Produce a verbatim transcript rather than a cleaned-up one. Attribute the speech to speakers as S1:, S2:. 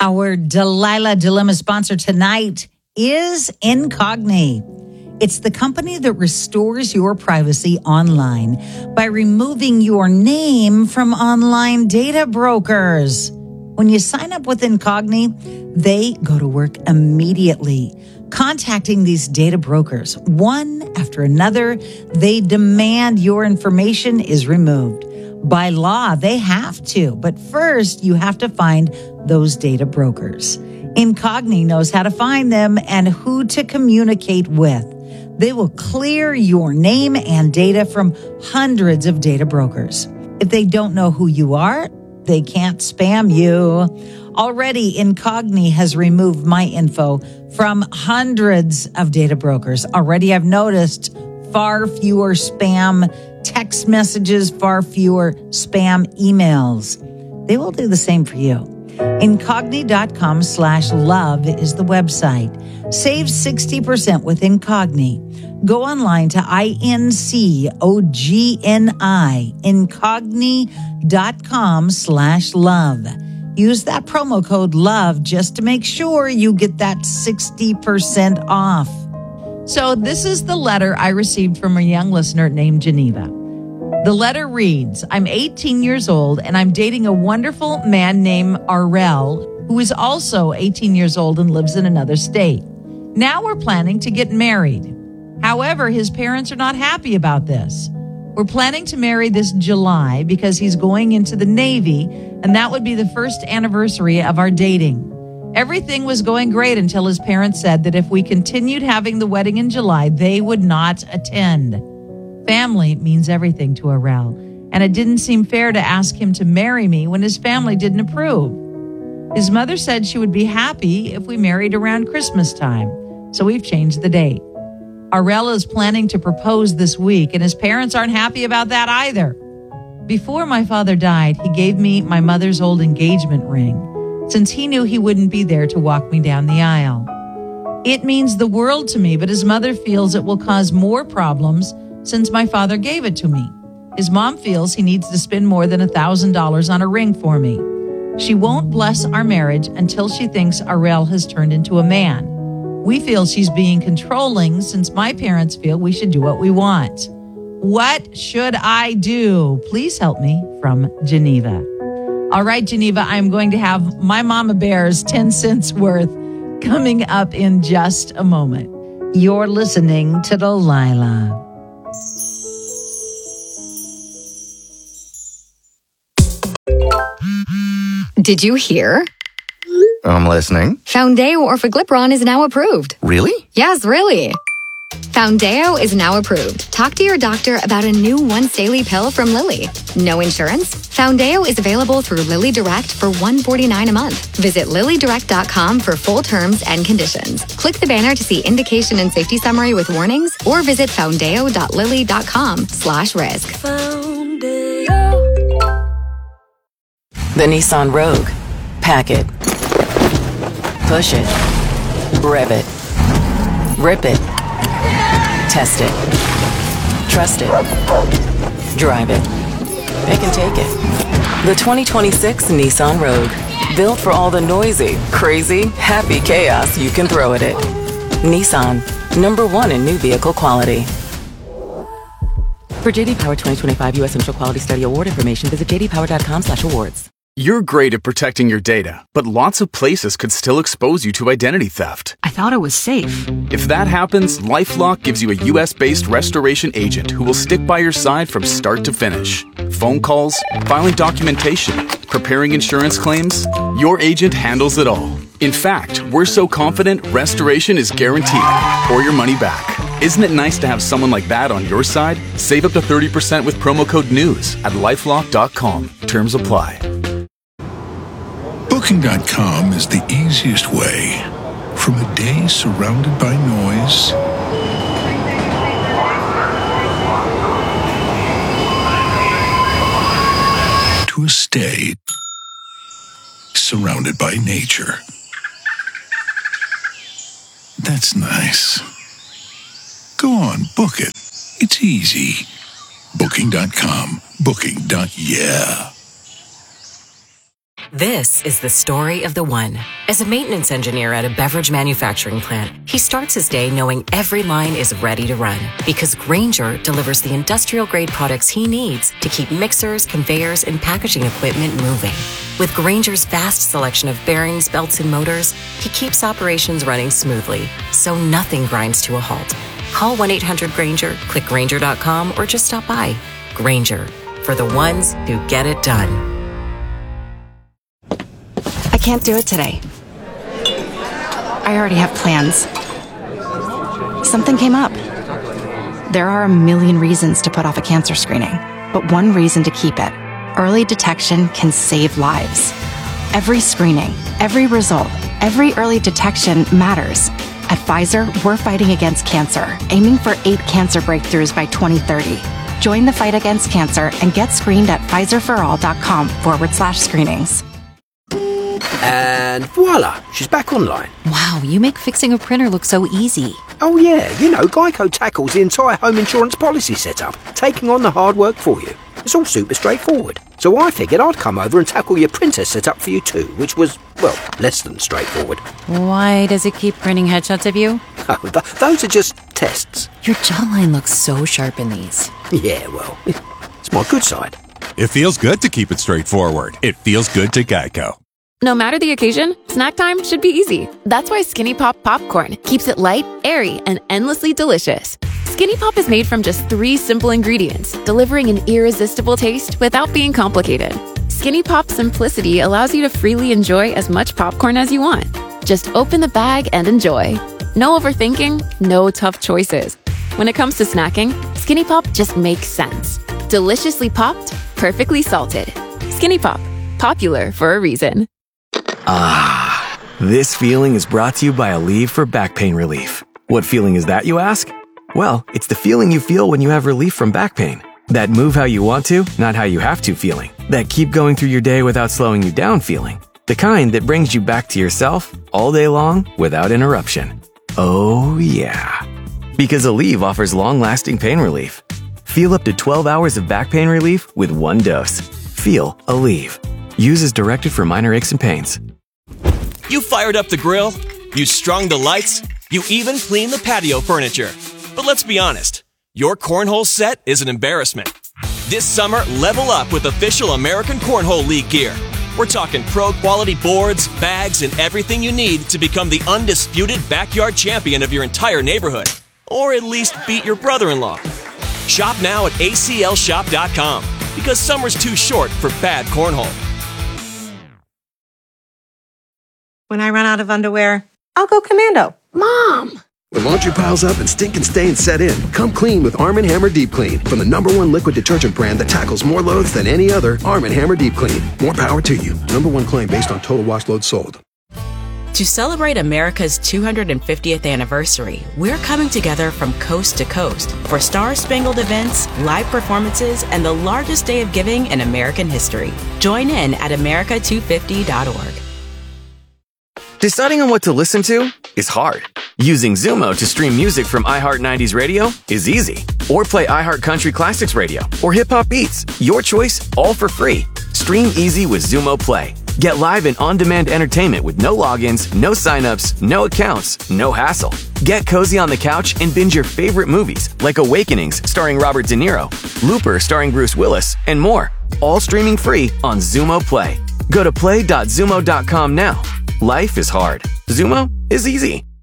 S1: Our Delilah Dilemma sponsor tonight is Incogni. It's the company that restores your privacy online by removing your name from online data brokers. When you sign up with Incogni, they go to work immediately, contacting these data brokers. One after another, they demand your information is removed. By law, they have to, but first you have to find those data brokers. Incogni knows how to find them and who to communicate with. They will clear your name and data from hundreds of data brokers. If they don't know who you are, they can't spam you. Already, Incogni has removed my info from hundreds of data brokers. Already, I've noticed far fewer spam text messages, far fewer spam emails. They will do the same for you. Incogni.com slash love is the website. Save sixty percent with Incogni. Go online to I N C O G N I, Incogni.com slash love. Use that promo code LOVE just to make sure you get that sixty percent off. So this is the letter I received from a young listener named Geneva. The letter reads, I'm eighteen years old and I'm dating a wonderful man named Arel, who is also eighteen years old and lives in another state. Now we're planning to get married. However, his parents are not happy about this. We're planning to marry this July because he's going into the Navy, and that would be the first anniversary of our dating. Everything was going great until his parents said that if we continued having the wedding in July, they would not attend. Family means everything to Arel, and it didn't seem fair to ask him to marry me when his family didn't approve. His mother said she would be happy if we married around Christmas time, so we've changed the date. Arel is planning to propose this week, and his parents aren't happy about that either. Before my father died, he gave me my mother's old engagement ring, since he knew he wouldn't be there to walk me down the aisle. It means the world to me, but his mother feels it will cause more problems since my father gave it to me. His mom feels he needs to spend more than one thousand dollars on a ring for me. She won't bless our marriage until she thinks Arel has turned into a man. We feel she's being controlling since my parents feel we should do what we want. What should I do? Please help me, from Geneva. All right, Geneva, I'm going to have my Mama Bear's ten cents worth coming up in just a moment. You're listening to Delilah.
S2: Did you hear?
S3: I'm listening.
S2: Foundeo Orforglipron is now approved.
S3: Really?
S2: Yes, really. Foundeo is now approved. Talk to your doctor about a new once daily pill from Lilly. No insurance? Foundeo is available through Lilly Direct for one hundred forty-nine dollars a month. Visit lilly direct dot com for full terms and conditions. Click the banner to see indication and safety summary with warnings, or visit foundeo dot lilly dot com slash risk.
S4: Foundeo. The Nissan Rogue. Pack it. Push it. Rev it. Rip it. Test it. Trust it. Drive it. It can take it. The twenty twenty-six Nissan Rogue. Built for all the noisy, crazy, happy chaos you can throw at it. Nissan. Number one in new vehicle quality. For J D Power twenty twenty-five U S Initial Quality Study Award information, visit j d power dot com slash awards.
S5: You're great at protecting your data, but lots of places could still expose you to identity theft.
S6: I thought it was safe.
S5: If that happens, LifeLock gives you a U S-based restoration agent who will stick by your side from start to finish. Phone calls, filing documentation, preparing insurance claims, your agent handles it all. In fact, we're so confident restoration is guaranteed or your money back. Isn't it nice to have someone like that on your side? Save up to thirty percent with promo code NEWS at lifelock dot com. Terms apply.
S7: Booking dot com is the easiest way. From a day surrounded by noise to a stay surrounded by nature. That's nice. Go on, book it. It's easy. Booking dot com. Booking. Yeah.
S4: This is the story of the one. As a maintenance engineer at a beverage manufacturing plant, he starts his day knowing every line is ready to run because Grainger delivers the industrial-grade products he needs to keep mixers, conveyors, and packaging equipment moving. With Grainger's vast selection of bearings, belts, and motors, he keeps operations running smoothly, so nothing grinds to a halt. Call one eight hundred Grainger, click Grainger dot com, or just stop by. Grainger, for the ones who get it done.
S6: I can't do it today. I already have plans. Something came up. There are a million reasons to put off a cancer screening, but one reason to keep it. Early detection can save lives. Every screening, every result, every early detection matters. At Pfizer, we're fighting against cancer, aiming for eight cancer breakthroughs by twenty thirty. Join the fight against cancer and get screened at Pfizerforall.com forward slash screenings.
S8: And voila, she's back online.
S9: Wow, you make fixing a printer look so easy.
S8: Oh yeah, you know, Geico tackles the entire home insurance policy setup, taking on the hard work for you. It's all super straightforward. So I figured I'd come over and tackle your printer setup for you too, which was, well, less than straightforward.
S9: Why does it keep printing headshots of you?
S8: Oh, th- those are just tests.
S9: Your jawline looks so sharp in these.
S8: Yeah, well, it's my good side.
S10: It feels good to keep it straightforward. It feels good to Geico.
S11: No matter the occasion, snack time should be easy. That's why Skinny Pop Popcorn keeps it light, airy, and endlessly delicious. Skinny Pop is made from just three simple ingredients, delivering an irresistible taste without being complicated. Skinny Pop simplicity allows you to freely enjoy as much popcorn as you want. Just open the bag and enjoy. No overthinking, no tough choices. When it comes to snacking, Skinny Pop just makes sense. Deliciously popped, perfectly salted. Skinny Pop, popular for a reason.
S12: Ah, this feeling is brought to you by Aleve for back pain relief. What feeling is that, you ask? Well, it's the feeling you feel when you have relief from back pain. That move how you want to, not how you have to feeling. That keep going through your day without slowing you down feeling. The kind that brings you back to yourself all day long without interruption. Oh yeah. Because Aleve offers long-lasting pain relief. Feel up to twelve hours of back pain relief with one dose. Feel Aleve. Use as directed for minor aches and pains.
S13: You fired up the grill, you strung the lights, you even cleaned the patio furniture. But let's be honest, your cornhole set is an embarrassment. This summer, level up with official American Cornhole League gear. We're talking pro-quality boards, bags, and everything you need to become the undisputed backyard champion of your entire neighborhood. Or at least beat your brother-in-law. Shop now at A C L shop dot com because summer's too short for bad cornhole.
S14: When I run out of underwear, I'll go commando. Mom!
S15: When laundry piles up and stinking stains set in, come clean with Arm and Hammer Deep Clean. From the number one liquid detergent brand that tackles more loads than any other, Arm and Hammer Deep Clean. More power to you. Number one claim based on total wash load sold.
S16: To celebrate America's two hundred fiftieth anniversary, we're coming together from coast to coast for star-spangled events, live performances, and the largest day of giving in American history. Join in at America two fifty dot org.
S12: Deciding on what to listen to is hard. Using Zumo to stream music from iHeart nineties Radio is easy. Or play iHeart Country Classics Radio or Hip Hop Beats. Your choice, all for free. Stream easy with Zumo Play. Get live and on-demand entertainment with no logins, no signups, no accounts, no hassle. Get cozy on the couch and binge your favorite movies like Awakenings starring Robert De Niro, Looper starring Bruce Willis, and more. All streaming free on Zumo Play. Go to play dot zumo dot com now. Life is hard. Zumo is easy.